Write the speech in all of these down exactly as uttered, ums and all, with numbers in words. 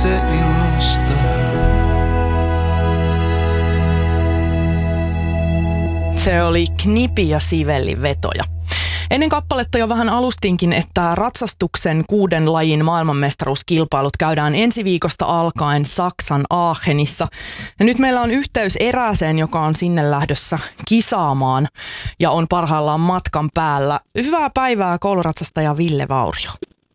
itse ilosta. Se oli Knipi ja Sivellin vetoja. Ennen kappaletta jo vähän alustinkin, että ratsastuksen kuuden lajin maailmanmestaruuskilpailut käydään ensi viikosta alkaen Saksan Aachenissa. Ja nyt meillä on yhteys erääseen, joka on sinne lähdössä kisaamaan ja on parhaillaan matkan päällä. Hyvää päivää kouluratsastaja Ville Vaurio.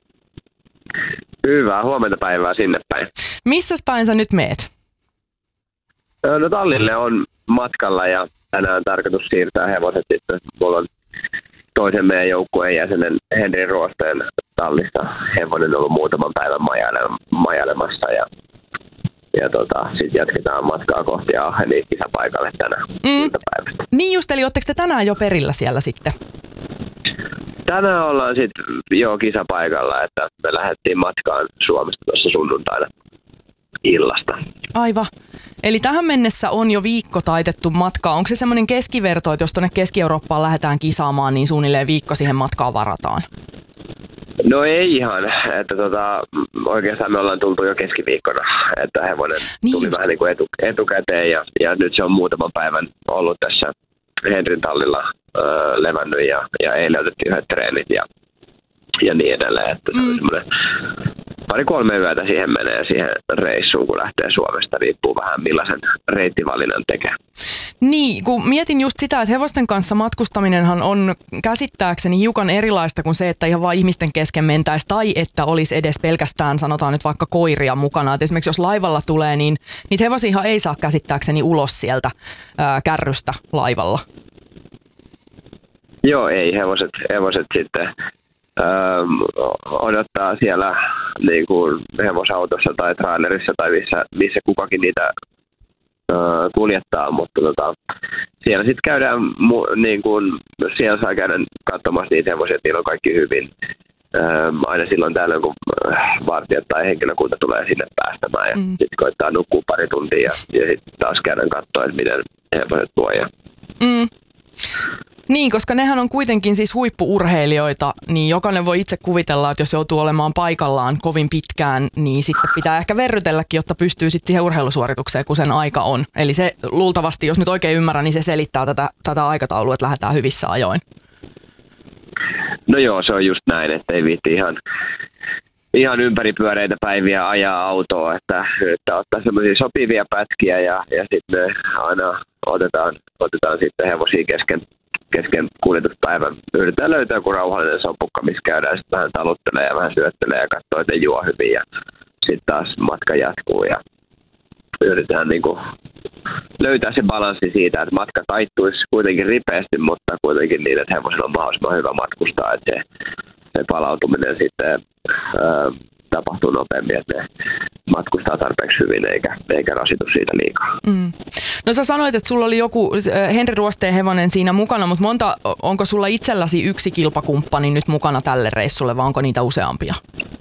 Hyvää huomenta päivää sinne päin. Missäs päin sä nyt meet? No tallille on matkalla ja tänään on tarkoitus siirtää hevoset sitten. Mulla on toisen meidän joukkueen jäsenen Henri Ruosteen tallista hevonen ollut muutaman päivän majailemassa ja, ja tota, sitten jatketaan matkaa kohti Aachenia kisapaikalle tänään mm. iltapäivästä. Niin just, eli ootteko te tänään jo perillä siellä sitten? Tänään ollaan sitten jo kisapaikalla, että me lähdettiin matkaan Suomesta tuossa sunnuntaina illasta. Aivan. Eli tähän mennessä on jo viikko taitettu matkaa. Onko se semmoinen keskiverto, että jos tuonne Keski-Eurooppaan lähdetään kisaamaan, niin suunnilleen viikko siihen matkaan varataan? No ei ihan. Että tota, oikeastaan me ollaan tultu jo keskiviikkona, että hevonen niin tuli just. vähän niin kuin etu, etukäteen ja, ja nyt se on muutaman päivän ollut tässä Henrin tallilla öö, levännyt ja, ja eilen otettiin yhdet treenit ja, ja niin edelleen. Että se mm. oli semmoinen pari-kolme yötä siihen menee siihen reissuun, kun lähtee Suomesta. Riippuu vähän millaisen reittivalinnan tekee. Niin, kun mietin just sitä, että hevosten kanssa matkustaminenhan on käsittääkseni hiukan erilaista kuin se, että ihan vaan ihmisten kesken mentäisi tai että olisi edes pelkästään, sanotaan nyt vaikka koiria mukana. Et esimerkiksi jos laivalla tulee, niin niitä hevosiahan ei saa käsittääkseni ulos sieltä ää, kärrystä laivalla. Joo, ei. Hevoset, hevoset sitten öö, odottaa siellä niin kuin hevosautossa tai trailerissa tai missä, missä kukakin niitä kuljettaa, mutta tota, siellä sitten käydään, niin kun, siellä saa käydä katsomassa niitä hevosia, että niillä on kaikki hyvin. Ähm, aina silloin tällöin, kun vartijat tai henkilökunta tulee sinne päästämään ja mm. sitten koittaa nukkua pari tuntia ja, ja sitten taas käydään katsoa, että miten hevoset voi. Mm. Niin, koska nehän on kuitenkin siis huippu-urheilijoita, niin jokainen voi itse kuvitella, että jos joutuu olemaan paikallaan kovin pitkään, niin sitten pitää ehkä verrytelläkin, jotta pystyy sitten siihen urheilusuoritukseen, kun sen aika on. Eli se luultavasti, jos nyt oikein ymmärrän, niin se selittää tätä, tätä aikataulua, että lähdetään hyvissä ajoin. No joo, se on just näin, että ei viitti ihan, ihan ympäripyöreitä päiviä ajaa autoa, että, että ottaa semmoisia sopivia pätkiä ja, ja sitten aina otetaan, otetaan sitten hevosia kesken. kesken kuljetuspäivän. Yritetään löytää joku rauhallinen sopukka, missä käydään sitten vähän taluttelee ja vähän syöttelee ja katsoo, että juo hyvin ja sitten taas matka jatkuu ja yritetään niin kuin löytää se balanssi siitä, että matka taittuisi kuitenkin ripeästi, mutta kuitenkin niin, että hevosilla on mahdollisimman hyvä matkustaa, että se, se palautuminen sitten ää, tapahtuu nopeammin, että ne matkustaa tarpeeksi hyvin eikä, eikä rasitu siitä liikaa. Mm. No sä sanoit, että sulla oli joku Henri Ruosteen hevonen siinä mukana, mutta monta, onko sulla itselläsi yksi kilpakumppani nyt mukana tälle reissulle vai onko niitä useampia?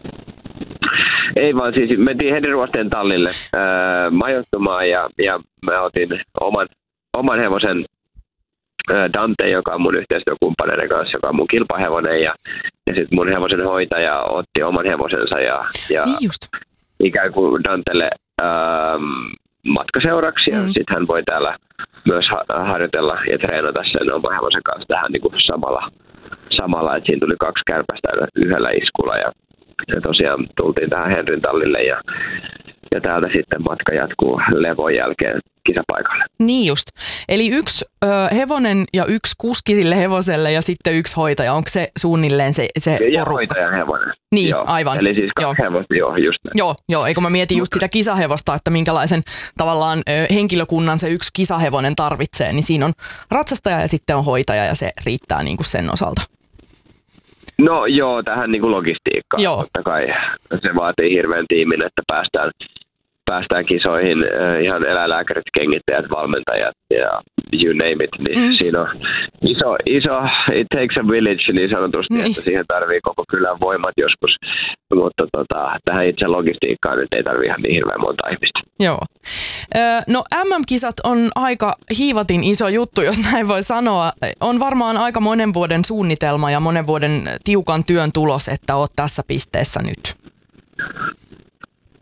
Ei vaan siis mentiin Henri Ruosteen tallille äh, majoittumaan ja, ja mä otin oman, oman hevosen äh, Dante, joka on mun yhteistyökumppaneiden kanssa, joka on mun kilpahevonen ja, ja sitten mun hevosen hoitaja otti oman hevosensa ja, ja niin just. ikään kuin Dantelle ähm, matkaseuraksi ja mm. sitten hän voi täällä myös ha- harjoitella ja treenata sen oman hevosen kanssa tähän niin kuin samalla, samalla, että siinä tuli kaksi kärpästä yhdellä iskulla ja, ja tosiaan tultiin tähän Henrin tallille ja, ja täältä sitten matka jatkuu levon jälkeen kisapaikalle. Niin just. Eli yksi ö, hevonen ja yksi kuski sille hevoselle ja sitten yksi hoitaja. Onko se suunnilleen se, se ja porukka? hoitajan hevonen. Niin, joo. aivan. Eli siis kaksi hevosta, joo, just näin. Joo, joo, eikö mä mietin just sitä kisahevosta, että minkälaisen tavallaan ö, henkilökunnan se yksi kisahevonen tarvitsee, niin siinä on ratsastaja ja sitten on hoitaja ja se riittää niin kuin sen osalta. No joo, tähän niin kuin logistiikkaan. Joo. Totta kai se vaatii hirveän tiimin, että päästään päästään kisoihin äh, ihan eläinlääkärit, kengittäjät, valmentajat ja you name it. Niin mm. Siinä on iso, iso, it takes a village niin sanotusti, mm. että siihen tarvii koko kylän voimat joskus. Mutta tota, tähän itse logistiikkaan nyt ei tarvii ihan niin hirveän monta ihmistä. Joo. No M M-kisat on aika hiivatin iso juttu, jos näin voi sanoa. On varmaan aika monen vuoden suunnitelma ja monen vuoden tiukan työn tulos, että oot tässä pisteessä nyt.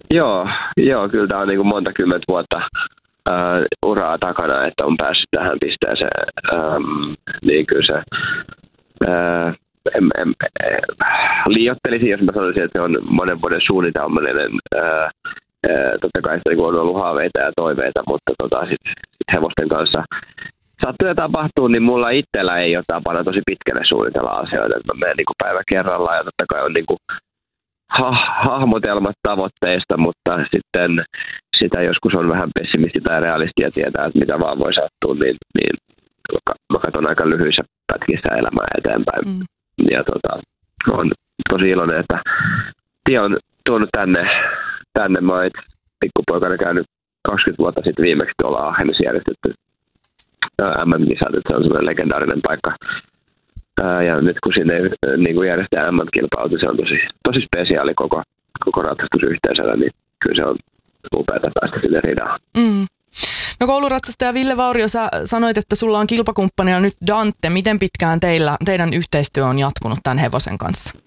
Joo, joo, kyllä tämä on niin kuin monta kymmentä vuotta uh, uraa takana, että on päässyt tähän pisteeseen. Um, niin kyllä se uh, em, em, em, liioittelisin, jos mä sanoisin, että se on monen vuoden suunnitelmallinen. Uh, uh, totta kai sitä on ollut haaveita ja toiveita, mutta tota, sitten sit hevosten kanssa sattuu ja tapahtuu, niin mulla itsellä ei ole tapana tosi pitkälle suunnitella asioita. Mä menen niin kuin päivä kerrallaan ja totta kai on niin kuin ha- hahmotelmat tavoitteista, mutta sitten sitä joskus on vähän pessimisti tai realisti ja tietää, että mitä vaan voi sattua, niin, niin mä katson aika lyhyissä pätkissä elämää eteenpäin. Mm. Ja tota, on tosi iloinen, että tie on tuonut tänne. tänne. Mä oon pikkupoikana käynyt kaksikymmentä vuotta sitten viimeksi tuolla Aachenissa järjestetty M M-kisat, että se on semmoinen legendaarinen paikka. Ja nyt kun sinne niin järjestetään M M-kilpailut, se on tosi, tosi spesiaali koko, koko ratsastusyhteisöllä, niin kyllä se on upeata päästä sinne ridaan. Mm. No kouluratsastaja Ville Vaurio, sä sanoit, että sulla on kilpakumppanina nyt Dante. Miten pitkään teillä, teidän yhteistyö on jatkunut tämän hevosen kanssa?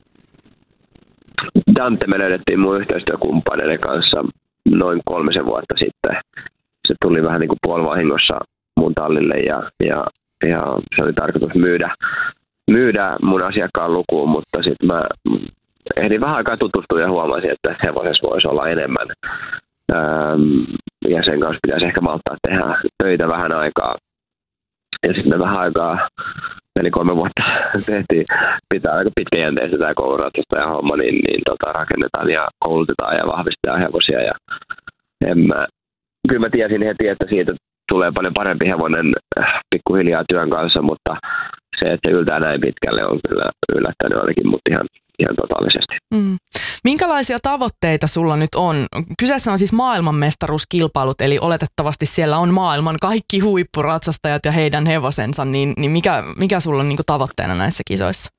Dante me löydettiin mun yhteistyökumppaneiden kanssa noin kolmisen vuotta sitten. Se tuli vähän niin kuin puolivahingossa mun tallille ja, ja, ja se oli tarkoitus myydä, myydä mun asiakkaan lukuun, mutta sitten mä ehdin vähän aikaa tutustua ja huomasin, että hevosessa voisi olla enemmän. Ähm, ja sen kanssa pitäisi ehkä malttaa tehdä töitä vähän aikaa. Ja sitten me vähän aikaa, eli kolme vuotta tehtiin, pitää aika pitkäjänteistä tämä kouluratsastaja homma, niin, niin tota, rakennetaan ja koulutetaan ja vahvistetaan hevosia. Ja en mä, kyllä mä tiesin heti, että siitä tulee paljon parempi hevonen pikkuhiljaa työn kanssa, mutta se, että se yltää näin pitkälle, on kyllä yllättänyt ainakin mut ihan, ihan totaalisesti. Mm. Minkälaisia tavoitteita sulla nyt on? Kyseessä on siis maailmanmestaruuskilpailut, eli oletettavasti siellä on maailman kaikki huippuratsastajat ja heidän hevosensa, niin, niin mikä, mikä sulla on niin kuin tavoitteena näissä kisoissa?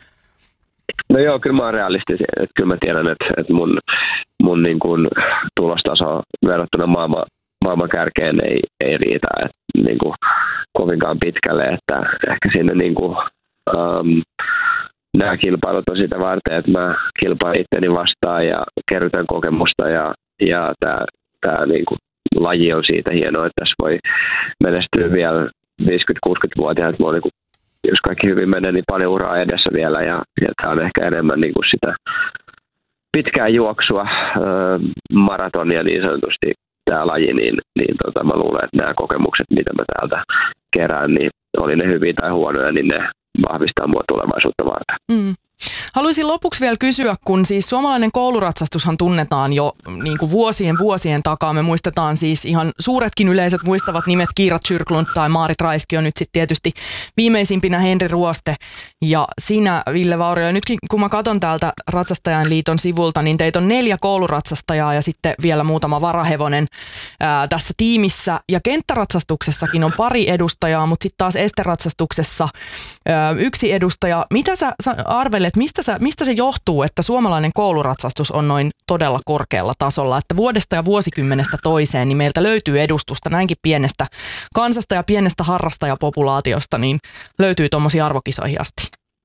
No joo, kyllä mä oon realisti, että kyllä mä tiedän, että, että mun, mun niin kuin tulostaso verrattuna maailman, maailman kärkeen ei, ei riitä että, niin kuin kovinkaan pitkälle, että ehkä sinne niin kuin, um, nämä kilpailut on sitä varten, että mä kilpailen itteni vastaan ja kerrytän kokemusta ja, ja tämä, tämä niin kuin laji on siitä hienoa, että tässä voi menestyä vielä viisikymmentä-kuusikymmentävuotiaat. Mä oon, niin kuin, jos kaikki hyvin menee, niin paljon uraa edessä vielä ja, ja tämä on ehkä enemmän niin kuin sitä pitkää juoksua, äh, maratonia niin sanotusti tämä laji, niin, niin tota, mä luulen, että nämä kokemukset, mitä mä täältä kerään, niin oli ne hyviä tai huonoja, niin ne vahvistaa mua tulevaisuutta varten. Mm. Haluaisin lopuksi vielä kysyä, kun siis suomalainen kouluratsastushan tunnetaan jo niin kuin vuosien vuosien takaa. Me muistetaan siis ihan suuretkin yleisöt muistavat nimet Kiira Tjyrklund tai Maarit Raiskio, nyt sitten tietysti viimeisimpinä Henri Ruoste ja sinä, Ville Vaurio. Ja nytkin kun mä katson täältä Ratsastajain liiton sivulta, niin teitä on neljä kouluratsastajaa ja sitten vielä muutama varahevonen ää, tässä tiimissä. Ja kenttäratsastuksessakin on pari edustajaa, mutta sitten taas esteratsastuksessa ää, yksi edustaja. Mitä sä, sä arvelet, mistä Sä, mistä se johtuu, että suomalainen kouluratsastus on noin todella korkealla tasolla, että vuodesta ja vuosikymmenestä toiseen niin meiltä löytyy edustusta näinkin pienestä kansasta ja pienestä harrastajapopulaatiosta, niin löytyy tuommoisia arvokisoihin asti?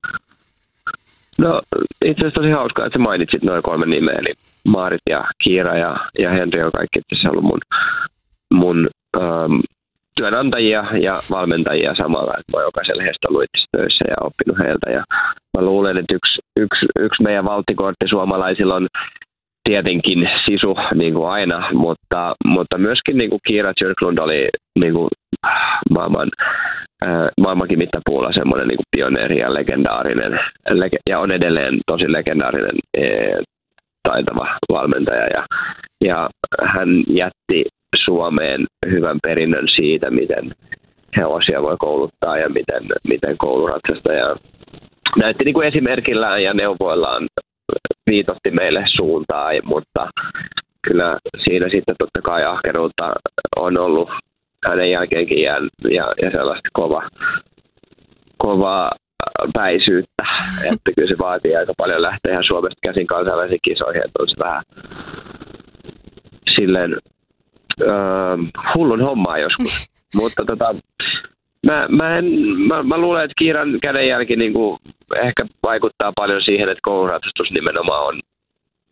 No itse asiassa tosi hauskaa, että sä mainitsit noin kolme nimeä, eli Maarit ja Kiira ja, ja Henri on kaikki itse asiassa ollut mun, mun ähm, työnantajia ja valmentajia samalla, että mä oon jokaisella heistä ollut itse töissä ja oppinut heiltä. Ja mä luulen, että yksi, yksi, yksi meidän valttikortti suomalaisilla on tietenkin sisu, niin kuin aina, mutta, mutta myöskin niin kuin Kiira Tjyrklund oli niin kuin maailman, äh, maailmankin mittapuulla semmoinen niin kuin pioneeri ja legendaarinen, lege- ja on edelleen tosi legendaarinen äh, taitava valmentaja. Ja, ja hän jätti Suomeen hyvän perinnön siitä, miten hevosia voi kouluttaa ja miten, miten kouluratsastaja näytti niin kuin esimerkillään ja neuvoillaan viitotti meille suuntaa, mutta kyllä siinä sitten totta kai ahkeruutta on ollut hänen jälkeenkin ja, ja, ja sellaista kova, kovaa päisyyttä, että kyllä se vaatii aika paljon lähteä ihan Suomesta käsin kansainvälisiin kisoihin, että on se vähän silleen Uh, hullun hommaa joskus, mutta tota, mä, mä, en, mä, mä luulen, että Kiiran kädenjälki niin kuin ehkä vaikuttaa paljon siihen, että kouluratsastus nimenomaan on,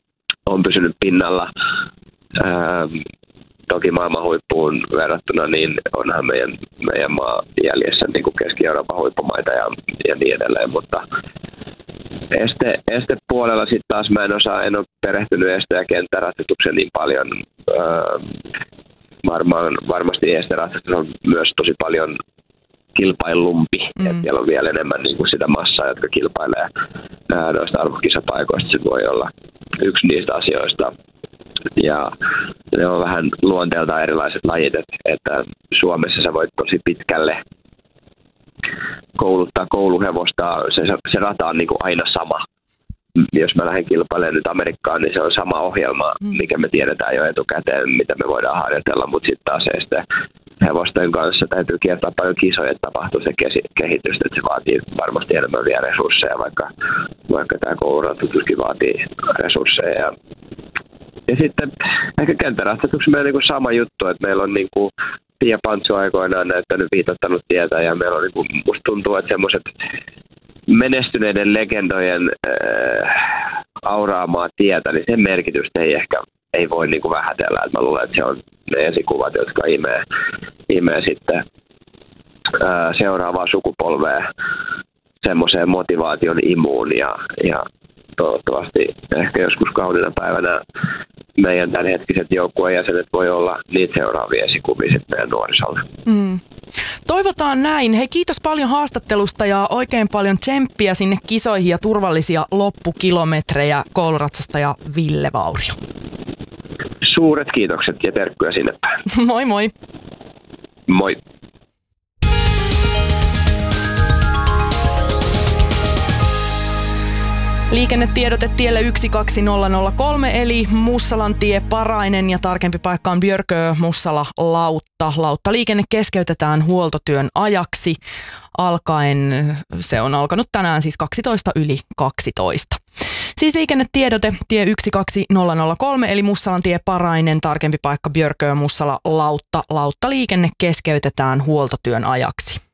on pysynyt pinnalla. Ähm, toki maailman huippuun verrattuna, niin onhan meidän, meidän maa jäljessä niin kuin Keski-Euroopan huippumaita ja, ja niin edelleen, mutta este, estepuolella sitten taas mä en osaa, en ole perehtynyt este- ja kenttäratsastukseen niin paljon. Öö, varmaan, varmasti esteratsastus on myös tosi paljon kilpailumpi, mm. että siellä on vielä enemmän niin kuin sitä massaa, jotka kilpailee ää, noista arvokisapaikoista. Se voi olla yksi niistä asioista. Ja ne on vähän luonteeltaan erilaiset lajit, että, että Suomessa sä voit tosi pitkälle kouluttaa kouluhevosta. Se, se rata on niin kuin aina sama. Jos mä lähden kilpailemaan nyt Amerikkaan, niin se on sama ohjelma, mikä me tiedetään jo etukäteen, mitä me voidaan harjoitella, mutta sitten taas sitten hevosten kanssa täytyy kiertää paljon kisoja, että tapahtuu se kehitys, että se vaatii varmasti enemmän vielä resursseja, vaikka, vaikka tämä kouluratsastuskin vaatii resursseja. Ja, ja sitten ehkä kenttäratsastuksessa meillä on niin kuin sama juttu, että meillä on niin kuin Pia Pantsu aikoinaan näyttänyt viitottanut tietä, ja meillä on niin kuin, musta tuntuu, että semmoiset menestyneiden legendojen äh, auraamaa tietä, niin sen merkitystä ei ehkä ei voi niin kuin vähätellä. Et mä luulen, että se on ne esikuvat, jotka imee, imee sitten äh, seuraavaa sukupolvea semmoiseen motivaation imuun ja, ja toivottavasti ehkä joskus kauniina päivänä meidän tämänhetkiset joukkueen jäsenet voi olla niitä seuraavia esikuvia sitten meidän nuorisolle. Mm. Toivotaan näin. Hei, kiitos paljon haastattelusta ja oikein paljon tsemppiä sinne kisoihin ja turvallisia loppukilometrejä, kouluratsastaja Ville Vaurio. Suuret kiitokset ja terkkuja sinne päin. Moi moi. Moi. Liikennetiedote tielle yksi kaksi nolla nolla kolme eli Mussalantie Parainen ja tarkempi paikka on Björkö Mussala Lautta. Lauttaliikenne keskeytetään huoltotyön ajaksi alkaen, se on alkanut tänään siis kaksitoista yli kaksitoista. Siis liikennetiedote tie yksi kaksi nolla nolla kolme eli Mussalantie Parainen, tarkempi paikka Björkö Mussala Lautta. Lauttaliikenne keskeytetään huoltotyön ajaksi.